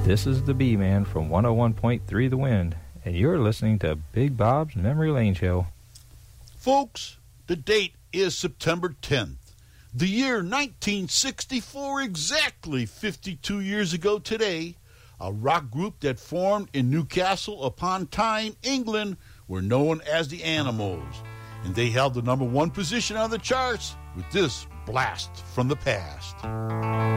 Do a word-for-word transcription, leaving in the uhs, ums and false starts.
This is the B-Man from one oh one point three The Wind, and you're listening to Big Bob's Memory Lane Show. Folks, the date is September tenth. The year nineteen sixty-four, exactly fifty-two years ago today, a rock group that formed in Newcastle upon Tyne, England, were known as the Animals, and they held the number one position on the charts with this blast from the past.